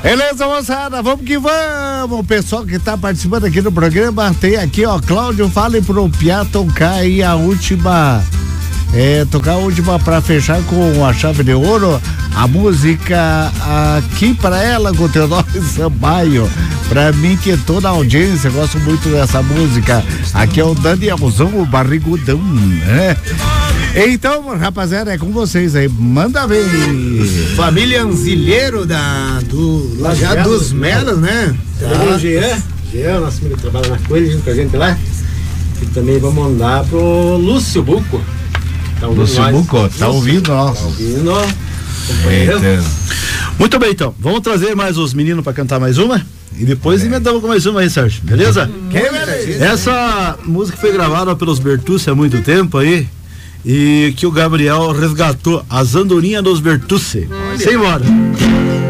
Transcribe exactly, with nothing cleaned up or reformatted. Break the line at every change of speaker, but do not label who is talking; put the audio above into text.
Beleza, moçada, vamos que vamos. O pessoal que tá participando aqui do programa tem aqui, ó, Cláudio, fale pro Piá tocar aí a última, é, tocar a última pra fechar com a chave de ouro, a música Aqui Pra Ela, com o Teodoro Sampaio. Pra mim, que toda a audiência gosta muito dessa música. Aqui é o Danielzão, o barrigudão, né? Então, rapaziada, é com vocês aí, manda ver.
Família Anzilheiro da, do Lajeado dos Melos, né?
Tá. O Jean, Jean, nosso amigo que trabalha na Coelho junto com a gente lá. E também vamos mandar pro Lúcio Buco.
Tá Lúcio Buco, tá ouvindo nós.
Tá ouvindo.
Eita.
Muito bem, então, vamos trazer mais os meninos pra cantar mais uma? E depois é. emendamos com mais uma aí, Sérgio, beleza?
Que
Essa música foi gravada pelos Bertucci há muito tempo aí, e que o Gabriel resgatou, as andorinhas dos Bertucci. Sem embora.